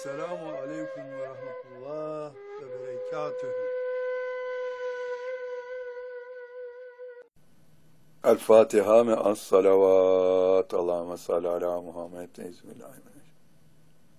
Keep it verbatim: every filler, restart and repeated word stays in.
Esselamu aleyküm ve rahmetullah ve berekatühü. El Fatiha me'as salavat. Allahümme salli ala Muhammed. Bismillahirrahmanirrahim.